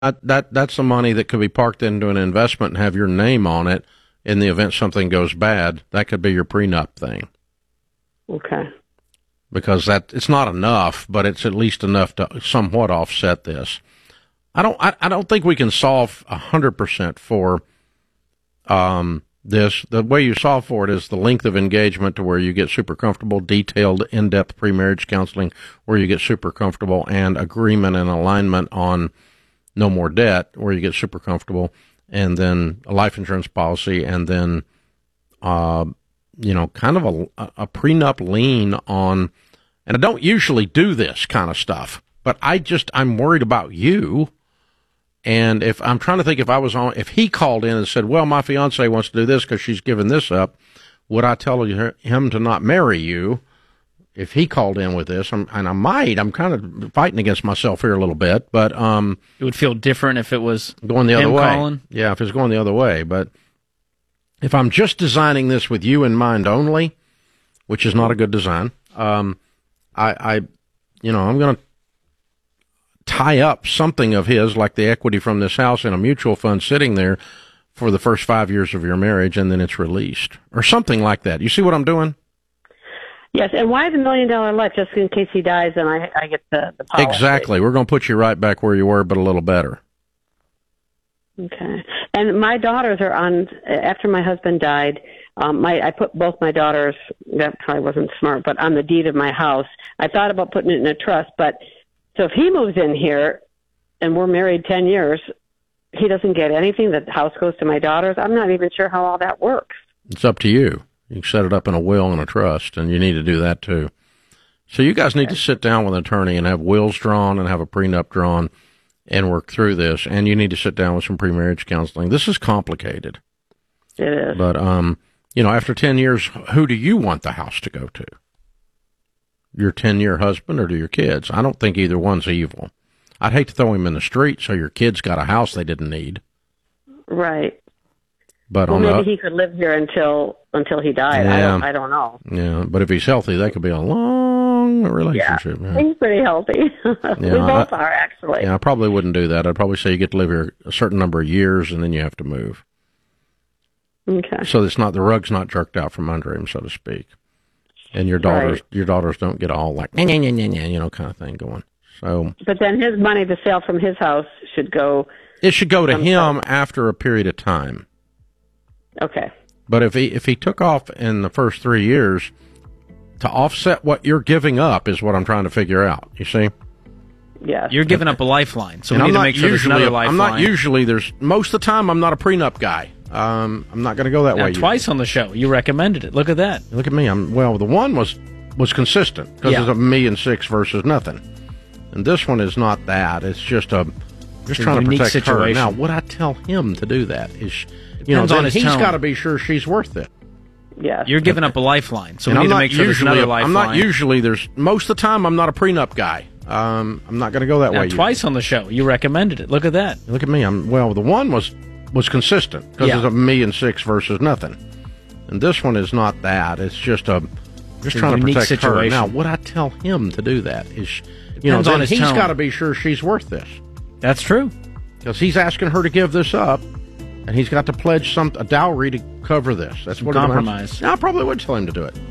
That's the money that could be parked into an investment and have your name on it in the event something goes bad. That could be your prenup thing. Okay. Because it's not enough, but it's at least enough to somewhat offset this. I don't think we can solve 100% for this. The way you solve for it is the length of engagement to where you get super comfortable, detailed, in-depth pre-marriage counseling where you get super comfortable, and agreement and alignment on no more debt where you get super comfortable, and then a life insurance policy, and then, kind of a prenup lien on, and I don't usually do this kind of stuff, but I'm worried about you. And if I'm trying to think if he called in and said, well, my fiance wants to do this because she's given this up, would I tell him to not marry you? If he called in with this, I'm kind of fighting against myself here a little bit, but it would feel different if it was going the other way. Calling. Yeah, if it's going the other way. But if I'm just designing this with you in mind only, which is not a good design, I'm going to tie up something of his, like the equity from this house, in a mutual fund sitting there for the first 5 years of your marriage, and then it's released or something like that. You see what I'm doing? Yes, and why the $1 million life? Just in case he dies and I get the policy. Exactly. We're going to put you right back where you were, but a little better. Okay. And my daughters are on, after my husband died, I put both my daughters, that probably wasn't smart, but on the deed of my house. I thought about putting it in a trust, but so if he moves in here and we're married 10 years, he doesn't get anything. The house goes to my daughters. I'm not even sure how all that works. It's up to you. You can set it up in a will and a trust, and you need to do that too. So you guys need to sit down with an attorney and have wills drawn and have a prenup drawn and work through this. And you need to sit down with some pre-marriage counseling. This is complicated. It is. But, after 10 years, who do you want the house to go to? Your 10-year husband or to your kids? I don't think either one's evil. I'd hate to throw him in the street so your kids got a house they didn't need. Right. But maybe he could live here until he died. Yeah. I don't know. Yeah, but if he's healthy, that could be a long relationship. Yeah. He's pretty healthy. We both are, actually. Yeah, I probably wouldn't do that. I'd probably say you get to live here a certain number of years, and then you have to move. Okay. So the rug's not jerked out from under him, so to speak. And your daughters don't get all like, kind of thing going. So. But then his money to sell from his house should go. It should go to him after a period of time. Okay. But if he took off in the first 3 years, to offset what you're giving up is what I'm trying to figure out. You see? Yeah. You're giving up a lifeline, so we need to make sure there's another lifeline. Most of the time, I'm not a prenup guy. I'm not going to go that way. Twice on the show, you recommended it. Look at that. Look at me. The one was consistent because it's $1.6 million versus nothing, and this one is not that. It's just trying to protect situation. her. Now, would I tell him to do that? Depends on his he's tone. got to be sure she's worth it. Yeah. You're giving up a lifeline, so we need to make sure there's another lifeline. Most of the time, I'm not a prenup guy. I'm not going to go that way. Twice on the show, you recommended it. Look at that. Look at me. The one was consistent because it's $1.6 million versus nothing, and this one is not that. It's just trying to protect situation. her. Now, would I tell him to do that? Depends on his he's tone. got to be sure she's worth this. That's true. Because he's asking her to give this up, and he's got to pledge a dowry to cover this. That's what compromise. I probably would tell him to do it.